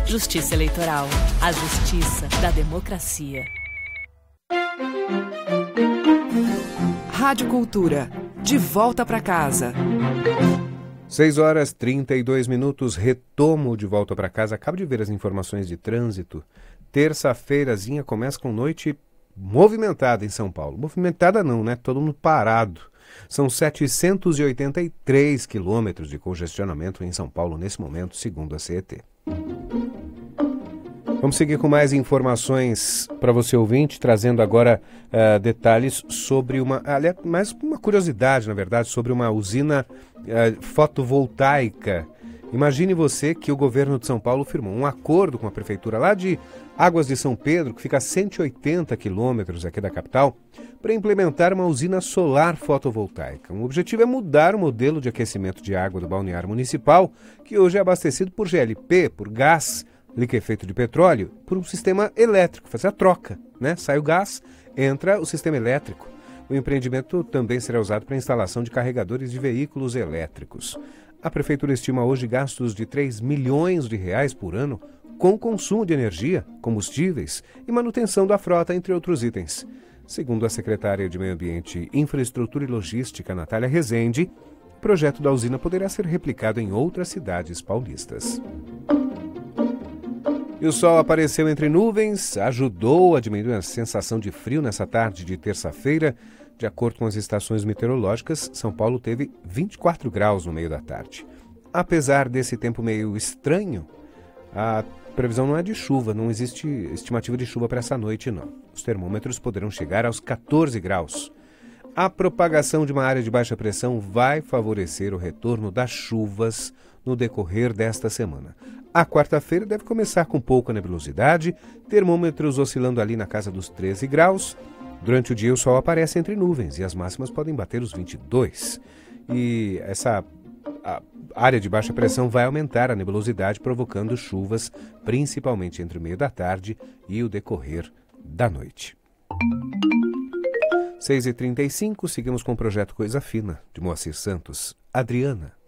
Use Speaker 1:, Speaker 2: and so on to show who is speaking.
Speaker 1: Justiça Eleitoral. A justiça da democracia.
Speaker 2: Rádio Cultura. De volta para casa.
Speaker 3: 6h32, retomo de volta para casa. Acabo de ver as informações de trânsito. Terça-feirazinha começa com noite movimentada em São Paulo. Movimentada não, né? Todo mundo parado. São 783 quilômetros de congestionamento em São Paulo nesse momento, segundo a CET. Vamos seguir com mais informações para você ouvinte, trazendo agora detalhes sobre mais uma curiosidade, na verdade, sobre uma usina fotovoltaica. Imagine você que o governo de São Paulo firmou um acordo com a prefeitura lá de Águas de São Pedro, que fica a 180 quilômetros aqui da capital, para implementar uma usina solar fotovoltaica. O objetivo é mudar o modelo de aquecimento de água do balneário municipal, que hoje é abastecido por GLP, por gás liquefeito de petróleo, por um sistema elétrico, fazer a troca, né? Sai o gás, entra o sistema elétrico. O empreendimento também será usado para a instalação de carregadores de veículos elétricos. A prefeitura estima hoje gastos de 3 milhões de reais por ano com consumo de energia, combustíveis e manutenção da frota, entre outros itens. Segundo a secretária de Meio Ambiente, Infraestrutura e Logística, Natália Rezende, o projeto da usina poderá ser replicado em outras cidades paulistas. E o sol apareceu entre nuvens, ajudou a diminuir a sensação de frio nessa tarde de terça-feira. De acordo com as estações meteorológicas, São Paulo teve 24 graus no meio da tarde. Apesar desse tempo meio estranho, a previsão não é de chuva, não existe estimativa de chuva para essa noite, não. Os termômetros poderão chegar aos 14 graus. A propagação de uma área de baixa pressão vai favorecer o retorno das chuvas no decorrer desta semana. A quarta-feira deve começar com pouca nebulosidade, termômetros oscilando ali na casa dos 13 graus. Durante o dia o sol aparece entre nuvens e as máximas podem bater os 22. E a área de baixa pressão vai aumentar a nebulosidade, provocando chuvas, principalmente entre o meio da tarde e o decorrer da noite. 6h35, seguimos com o projeto Coisa Fina, de Moacir Santos. Adriana.